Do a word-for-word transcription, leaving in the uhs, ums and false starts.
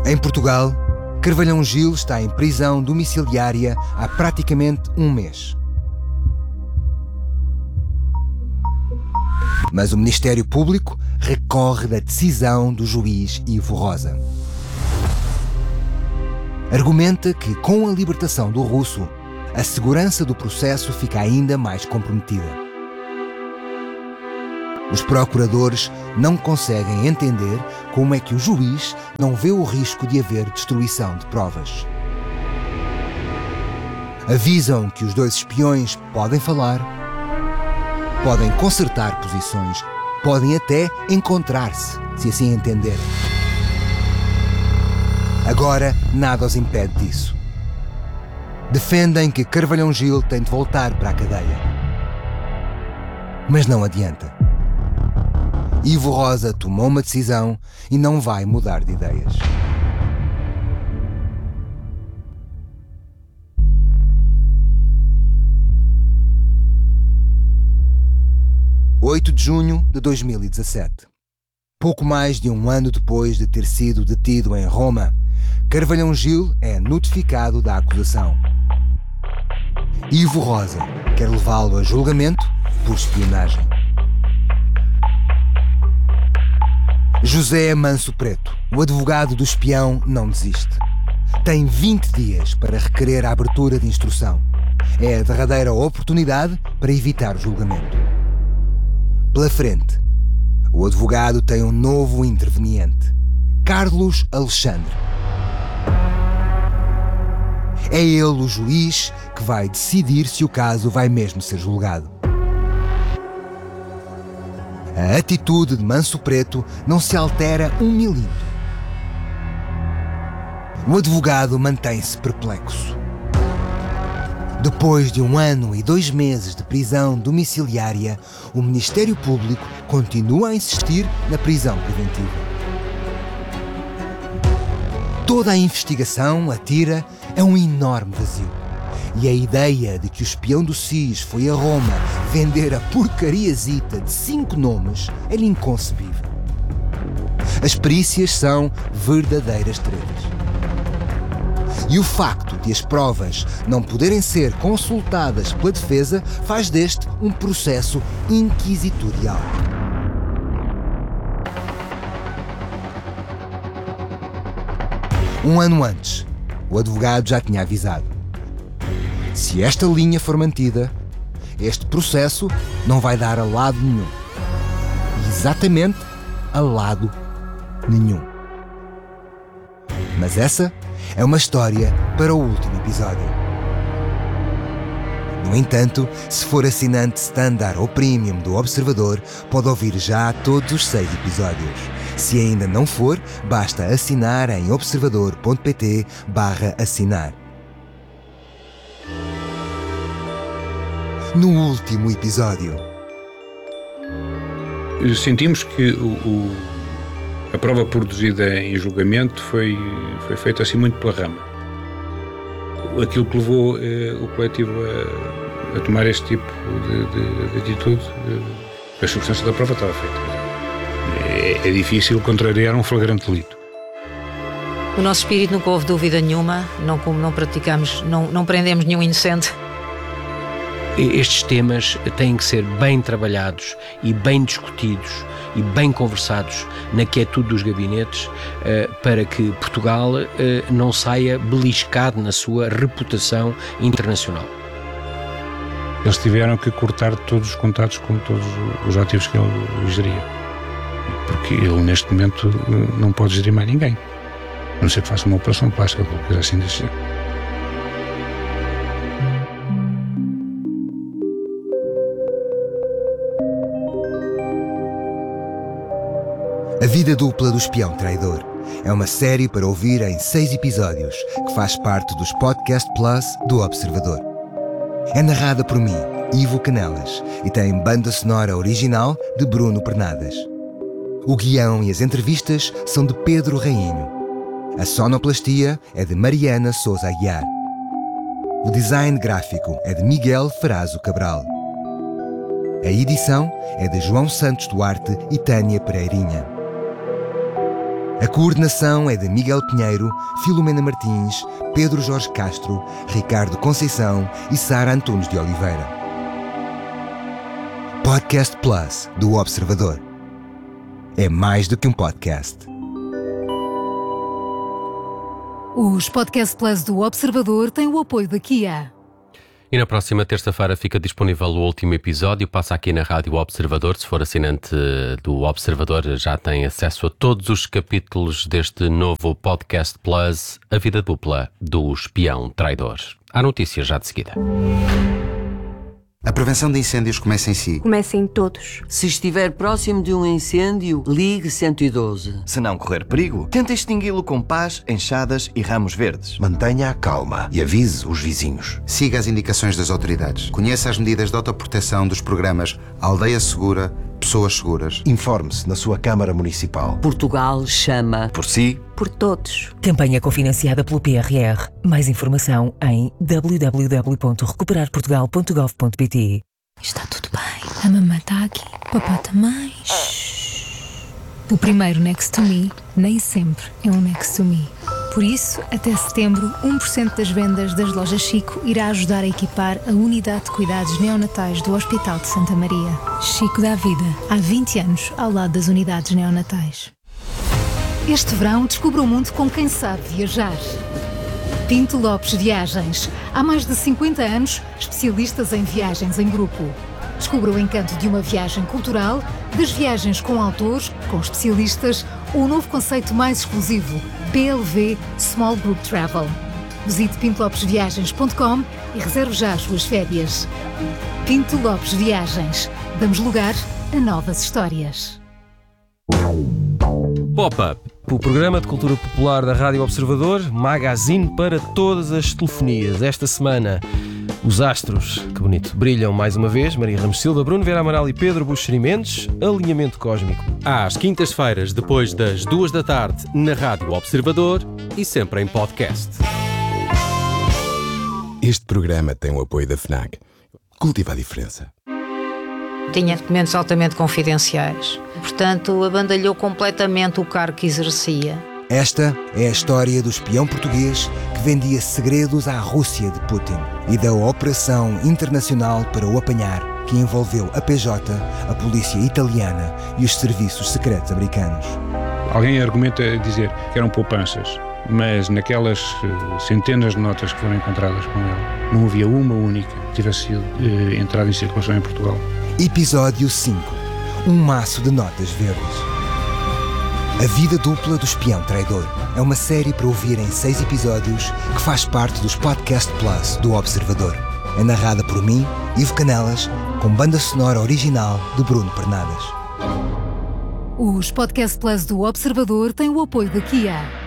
Em Portugal, Carvalhão Gil está em prisão domiciliária há praticamente um mês. Mas o Ministério Público recorre da decisão do juiz Ivo Rosa. Argumenta que, com a libertação do russo, a segurança do processo fica ainda mais comprometida. Os procuradores não conseguem entender como é que o juiz não vê o risco de haver destruição de provas. Avisam que os dois espiões podem falar, podem consertar posições, podem até encontrar-se, se assim entenderem. Agora, nada os impede disso. Defendem que Carvalhão Gil tem de voltar para a cadeia. Mas não adianta. Ivo Rosa tomou uma decisão e não vai mudar de ideias. oito de junho de dois mil e dezassete. Pouco mais de um ano depois de ter sido detido em Roma, Carvalhão Gil é notificado da acusação. Ivo Rosa quer levá-lo a julgamento por espionagem. José Manso Preto, o advogado do espião, não desiste. Tem vinte dias para requerer a abertura de instrução. É a derradeira oportunidade para evitar o julgamento. Pela frente, o advogado tem um novo interveniente, Carlos Alexandre. É ele o juiz que vai decidir se o caso vai mesmo ser julgado. A atitude de Manso Preto não se altera um milímetro. O advogado mantém-se perplexo. Depois de um ano e dois meses de prisão domiciliária, o Ministério Público continua a insistir na prisão preventiva. Toda a investigação atira a um enorme vazio. E a ideia de que o espião do S I S foi a Roma vender a porcariazita de cinco nomes é inconcebível. As perícias são verdadeiras tretas. E o facto de as provas não poderem ser consultadas pela defesa faz deste um processo inquisitorial. Um ano antes, o advogado já tinha avisado. Se esta linha for mantida, este processo não vai dar a lado nenhum. Exatamente a lado nenhum. Mas essa é uma história para o último episódio. No entanto, se for assinante Standard ou Premium do Observador, pode ouvir já todos os seis episódios. Se ainda não for, basta assinar em observador.pt barra assinar. No último episódio, sentimos que o, o, a prova produzida em julgamento foi, foi feita assim muito pela rama. Aquilo que levou eh, o coletivo a, a tomar este tipo de, de, de atitude, eh, a substância da prova estava feita. É, é difícil contrariar um flagrante delito. O nosso espírito nunca houve dúvida nenhuma, não, como não praticamos, não, não prendemos nenhum inocente. Estes temas têm que ser bem trabalhados e bem discutidos e bem conversados na quietude dos gabinetes para que Portugal não saia beliscado na sua reputação internacional. Eles tiveram que cortar todos os contatos com todos os ativos que ele geria, porque ele neste momento não pode gerir mais ninguém, a não ser que faça uma operação plástica, qualquer coisa assim desse género. A Vida Dupla do Espião Traidor é uma série para ouvir em seis episódios que faz parte dos Podcast Plus do Observador. É narrada por mim, Ivo Canelas, e tem banda sonora original de Bruno Pernadas. O guião e as entrevistas são de Pedro Rainho. A sonoplastia é de Mariana Sousa Aguiar. O design gráfico é de Miguel Farazo Cabral. A edição é de João Santos Duarte e Tânia Pereirinha. A coordenação é de Miguel Pinheiro, Filomena Martins, Pedro Jorge Castro, Ricardo Conceição e Sara Antunes de Oliveira. Podcast Plus do Observador. É mais do que um podcast. Os Podcast Plus do Observador têm o apoio da Kia. E na próxima terça-feira fica disponível o último episódio. Passa aqui na Rádio Observador. Se for assinante do Observador, já tem acesso a todos os capítulos deste novo Podcast Plus, A Vida Dupla do Espião Traidor. Há notícias já de seguida. A prevenção de incêndios começa em si. Começa em todos. Se estiver próximo de um incêndio, ligue cento e doze. Se não correr perigo, tente extingui-lo com pás, enxadas e ramos verdes. Mantenha a calma e avise os vizinhos. Siga as indicações das autoridades. Conheça as medidas de autoproteção dos programas Aldeia Segura, Pessoas Seguras. Informe-se na sua Câmara Municipal. Portugal chama. Por si. Por todos. Campanha cofinanciada pelo P R R. Mais informação em w w w ponto recuperar portugal ponto gov ponto p t. Está tudo bem. A mamãe está aqui. Papá também. O primeiro Next to Me nem sempre é um Next to Me. Por isso, até setembro, um por cento das vendas das lojas Chico irá ajudar a equipar a unidade de cuidados neonatais do Hospital de Santa Maria. Chico dá vida. Há vinte anos, ao lado das unidades neonatais. Este verão, descubra o mundo com quem sabe viajar. Pinto Lopes Viagens. Há mais de cinquenta anos, especialistas em viagens em grupo. Descubra o encanto de uma viagem cultural, das viagens com autores, com especialistas, ou o novo conceito mais exclusivo, P L V Small Group Travel. Visite pinto lopes viagens ponto com e reserve já as suas férias. Pinto Lopes Viagens. Damos lugar a novas histórias. Pop-Up, o programa de cultura popular da Rádio Observador, magazine para todas as telefonias. Esta semana, os astros, que bonito, brilham mais uma vez. Maria Ramos Silva, Bruno Vera Amaral e Pedro Buxeri Mendes. Alinhamento cósmico. Às quintas-feiras, depois das duas da tarde, na Rádio Observador e sempre em podcast. Este programa tem o apoio da FNAC. Cultiva a diferença. Tinha documentos altamente confidenciais. Portanto, abandalhou completamente o cargo que exercia. Esta é a história do espião português que vendia segredos à Rússia de Putin e da operação internacional para o apanhar, que envolveu a P J, a polícia italiana e os serviços secretos americanos. Alguém argumenta dizer que eram poupanças, mas naquelas centenas de notas que foram encontradas com ele, não havia uma única que tivesse sido eh, entrada em circulação em Portugal. Episódio cinco. Um maço de notas verdes. A Vida Dupla do Espião Traidor é uma série para ouvir em seis episódios que faz parte dos Podcast Plus do Observador. É narrada por mim, Ivo Canelas, com banda sonora original de Bruno Pernadas. Os Podcast Plus do Observador têm o apoio da Kia.